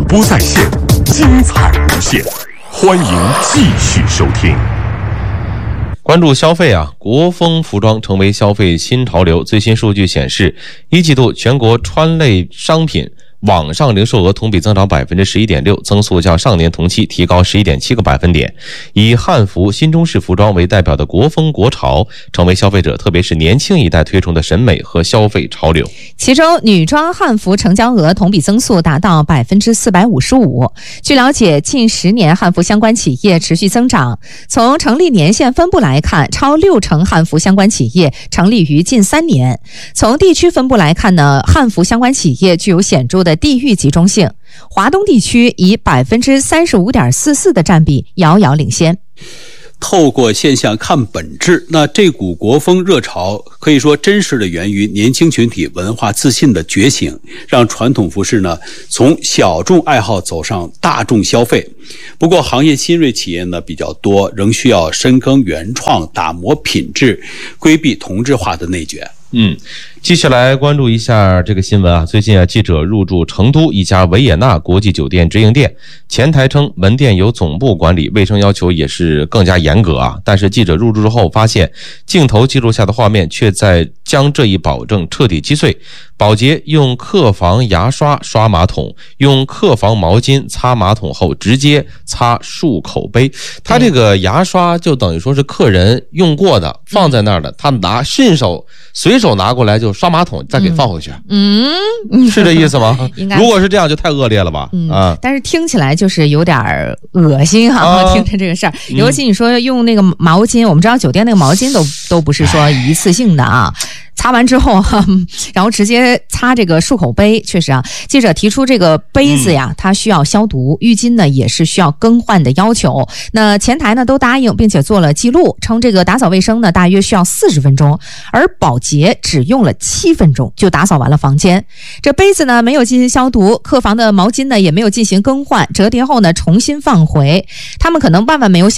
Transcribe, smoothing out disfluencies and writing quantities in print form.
播在线，精彩无限，欢迎继续收听。 关注消费啊，国风服装成为消费新潮流。最新数据显示，一季度全国穿类商品网上零售额同比增长 11.6%， 增速较上年同期提高 11.7个百分点。以汉服、新中式服装为代表的国风国潮，成为消费者特别是年轻一代推崇的审美和消费潮流。 其中，女装汉服成交额同比增速达到 455%。据了解，近10年汉服相关企业持续增长。从成立年限分布来看，超60%汉服相关企业成立于近3年。从地区分布来看呢，汉服相关企业具有显著的地域集中性，华东地区以 35.44% 的占比遥遥领先。 透过现象看本质，那这股国风热潮可以说真实的源于年轻群体文化自信的觉醒，让传统服饰呢从小众爱好走上大众消费。不过行业新锐企业呢比较多，仍需要深耕原创，打磨品质，规避同质化的内卷。 继续来关注一下这个新闻啊。最近啊，记者入驻成都一家维也纳国际酒店直营店，前台称门店由总部管理，卫生要求也是更加严格啊。但是记者入驻之后发现，镜头记录下的画面却在将这一保证彻底击碎。保洁用客房牙刷刷马桶，用客房毛巾擦马桶后直接擦漱口杯。他这个牙刷就等于说是客人用过的，放在那儿的，他们随手拿过来就刷马桶，再给放回去。是这意思吗？如果是这样就太恶劣了吧。 但是听起来就是有点恶心哈。听着这个事儿，尤其你说用那个毛巾，我们知道酒店那个毛巾都不是说一次性的啊。擦完之后然后直接擦这个漱口杯，确实啊，记者提出这个杯子呀，它需要消毒，浴巾呢也是需要更换的要求。那前台呢都答应，并且做了记录，称这个打扫卫生呢大约需要40分钟，而保洁只用了7分钟就打扫完了房间。这杯子呢没有进行消毒，客房的毛巾呢也没有进行更换，折叠后呢重新放回。他们可能万万没有